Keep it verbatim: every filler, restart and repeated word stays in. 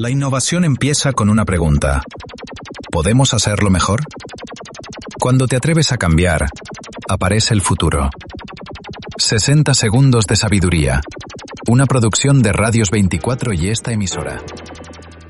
La innovación empieza con una pregunta. ¿Podemos hacerlo mejor? Cuando te atreves a cambiar, aparece el futuro. sesenta segundos de sabiduría. Una producción de Radios veinticuatro y esta emisora.